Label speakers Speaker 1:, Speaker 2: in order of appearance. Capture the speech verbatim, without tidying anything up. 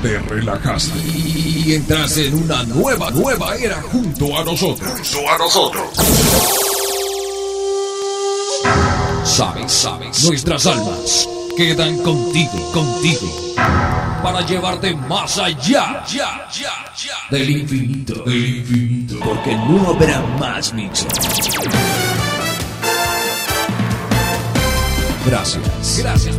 Speaker 1: te relajaste y entraste en una nueva, nueva era junto a nosotros. Junto a nosotros. Sabes, sabes, nuestras almas quedan contigo, contigo, para llevarte más allá, ya, ya, ya, del infinito, del infinito, porque no habrá más mixes. Gracias, gracias